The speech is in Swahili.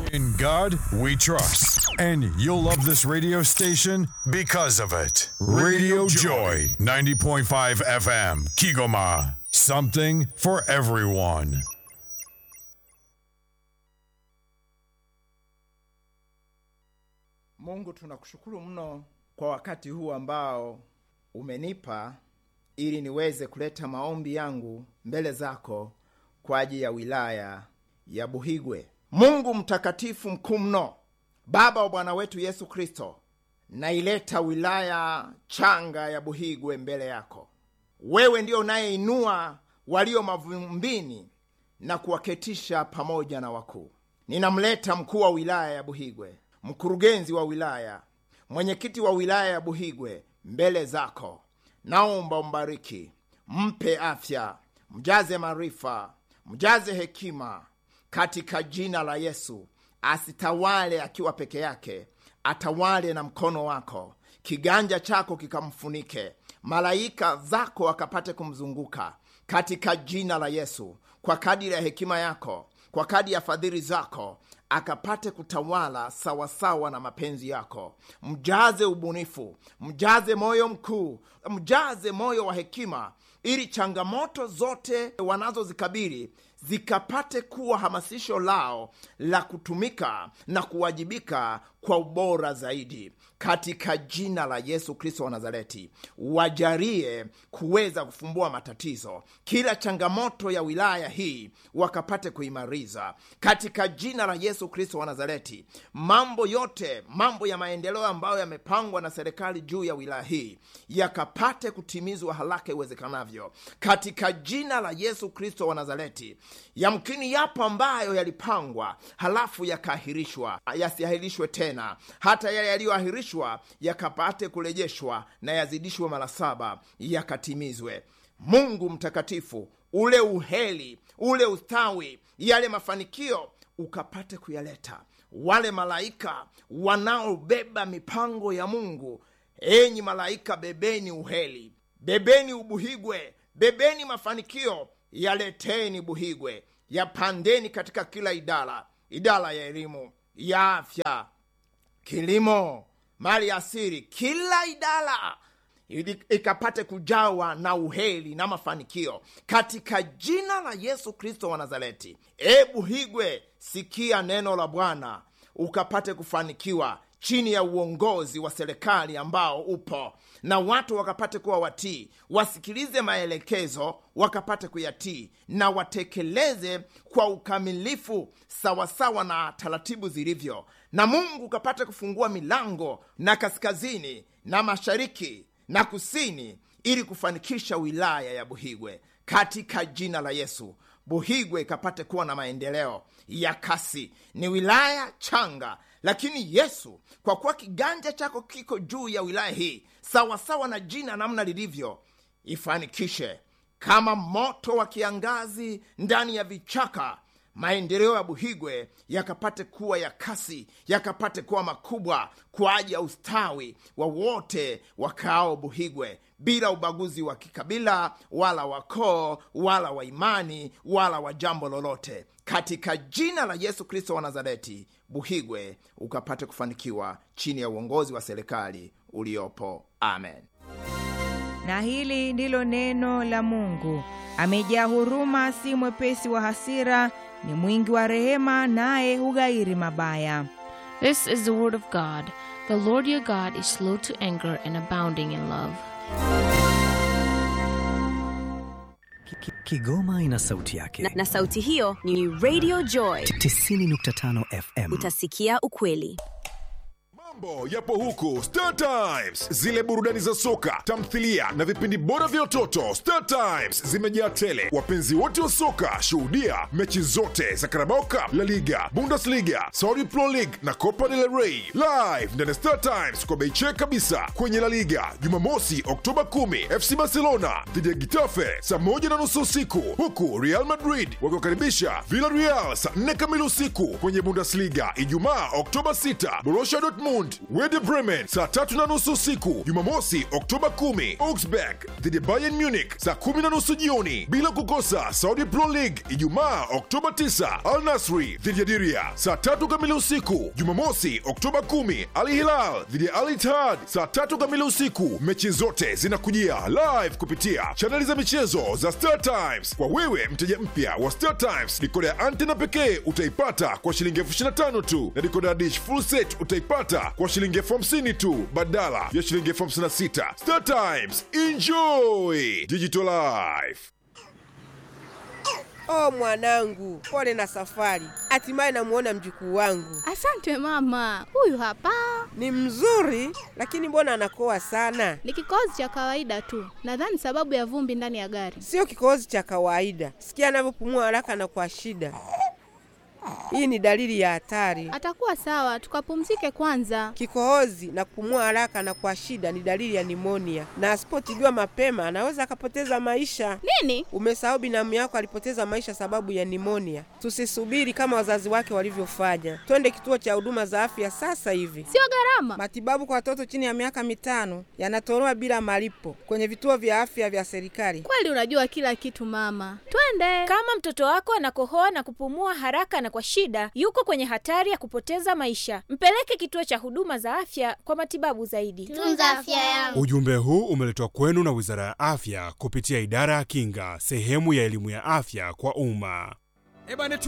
In God we trust. And you'll love this radio station because of it. Radio Joy, 90.5 FM, Kigoma. Something for everyone. Mungu, tunakushukuru mno kwa wakati huu ambao umenipa ili niweze kuleta maombi yangu mbele zako kwa ajili ya wilaya ya Buhigwe. Mungu mtakatifu mkuu mno, Baba wa Bwana wetu Yesu Kristo, naileta wilaya changa ya Buhigwe mbele yako. Wewe ndio unayeinua walio mavumbini na kuwaketisha pamoja na wakuu. Ninamleta mkuu wa wilaya ya Buhigwe, mkurugenzi wa wilaya, mwenyekiti wa wilaya ya Buhigwe mbele zako. Naomba umbariki, mpe afya, mjaze maarifa, mjaze hekima katika jina la Yesu. Asitawale akiwa peke yake, atawale na mkono wako, kiganja chako kikamfunike, malaika zako wakapate kumzunguka katika jina la Yesu. Kwa kadiri ya hekima yako, kwa kadiri ya fadhili zako, akapate kutawala sawasawa na mapenzi yako. Mjaze ubunifu, mjaze moyo mkuu, mjaze moyo wa hekima, ili changamoto zote wanazozikabili zikapate kuwa hamasisho lao la kutumika na kuwajibika kwa ubora zaidi. Katika jina la Yesu Kristo wa Nazareti, wajalie kuweza kufumbua matatizo. Kila changamoto ya wilaya hii wakapate kuimaliza. Katika jina la Yesu Kristo wa Nazareti, mambo yote, mambo ya maendeleo ambayo yamepangwa na serikali juu ya wilaya hii yakapate kutimizwa haraka iwezekanavyo. Katika jina la Yesu Kristo wa Nazareti, yamkini yapo ambayo yalipangwa halafu yakaahirishwa, yasiahirishwe tena. Hata yale yaliyoahirishwa yakapate kurejeshwa na yazidishwe mara 7 yakatimizwe. Mungu mtakatifu, ule uheri, ule ustawi, yale mafanikio ukapate kuyaleta. Wale malaika wanaobeba mipango ya Mungu, enyi malaika, bebeni uheri, bebeni Ubuhigwe, bebeni mafanikio, yaleteni Buhigwe, yapandeni katika kila idara ya elimu, ya afya, kilimo, mali asili, kila idara ikapate kujawa na uheri na mafanikio katika jina la Yesu Kristo wa Nazareti. Buhigwe, sikia neno la Bwana, ukapate kufanikiwa chini ya uongozi wa serikali ambao upo, na watu wakapate kuwa watii, wasikilize maelekezo, wakapate kuyatii na watekeleze kwa ukamilifu sawasawa na taratibu zilivyo. Na Mungu ukapate kufungua milango na kaskazini na mashariki na kusini ili kufanikisha wilaya ya Buhigwe katika jina la Yesu. Buhigwe ikapate kuwa na maendeleo ya kasi. Ni wilaya changa, lakini Yesu, kwa kuwa kiganja chako kiko juu ya wilaya hii sawasawa na jina namna lilivyo, ifanikishe kama moto wa kiangazi ndani ya vichaka. Maendeleo ya Buhigwe yakapate kuwa ya kasi, yakapate kuwa makubwa kwa ajili ya ustawi wa wote wakao Buhigwe, bila ubaguzi wa kikabila wala wakoo wala wa imani wala wa jambo lolote. Katika jina la Yesu Kristo wa Nazareti, Buhigwe ukapate kufanikiwa chini ya uongozi wa serikali uliopo. Amen. Na hili ndilo neno la Mungu. Amejaa huruma, si mwepesi wa hasira, ni mwingi wa rehema, naye hugairi mabaya. This is the word of God. The Lord your God is slow to anger and abounding in love. Kigoma ina sauti yake. Na sauti hiyo ni Radio Joy 90.5 FM. Utasikia ukweli. Mambo yapo huku Star Times. Zile burudani za soka, tamthilia na vipindi bora vya watoto, Star Times zimejaa tele. Wapenzi wote wa soka, shuhudia mechi zote za Carabao Cup, La Liga, Bundesliga, Saudi Pro League na Copa del Rey live ndani Star Times kwa bei cheap kabisa. Kwenye La Liga, Jumamosi Oktoba 10, FC Barcelona dhidi ya Getafe saa 1:30 usiku, huku Real Madrid wakiwakaribisha Villarreal saa 4 kamili usiku. Kwenye Bundesliga, Ijumaa Oktoba 6, Borussia Dortmund Dortmund, Werder Bremen saa 3:30 usiku. Jumamosi Oktoba 10, Augsburg dhidi ya Bayern Munich saa 10:30 jioni. Bila kukosa Saudi Pro League Ijumaa Oktoba 9, Al Nassr dhidi ya Diria saa 3 kamili usiku. Jumamosi Oktoba 10, Al Hilal dhidi ya Al Ittihad saa 3 kamili usiku. Mechi zote zinakujia live kupitia chaneli za michezo za Star Times. Kwa wewe mteja mpya wa Star Times, dekoda ya antena pekee utaipata kwa shilingi 25,000 tu, na dekoda ya dish full set utaipata kwa shilingi 50,000 tu badala ya shilingi 56,000. Star Times, enjoy digital life. Oh mwanangu, pole na safari. Hatimaye namuona mjukuu wangu. Asante mama, huyu hapa. Ni mzuri, lakini mbona anakoa sana? Ni kikohozi cha kawaida tu. Nadhani sababu ya vumbi ndani ya gari. Sio kikohozi cha kawaida. Sikia anavyopumua haraka na kwa shida. Hii ni dalili ya hatari. Atakuwa sawa, tukapumzike kwanza. Kikohozi na kupumua haraka na kwa shida ni dalili ya nimonia, na asipotibiwa mapema anaweza akapoteza maisha. Nini? Umesahau binamu yako alipoteza maisha sababu ya nimonia. Tusisubiri kama wazazi wake walivyofanya. Twende kituo cha huduma za afya sasa hivi. Sio gharama. Matibabu kwa watoto chini ya miaka 5 yanatolewa bila malipo kwenye vituo vya afya vya serikali. Kweli unajua kila kitu mama. Twende. Kama mtoto wako anakohoa na kupumua haraka na kwa shida, yuko kwenye hatari ya kupoteza maisha. Mpeleke kituo cha huduma za afya kwa matibabu zaidi. Tunza afya yangu. Ujumbe huu umeletwa kwenu na Wizara ya Afya kupitia Idara ya Kinga, sehemu ya elimu ya afya kwa umma.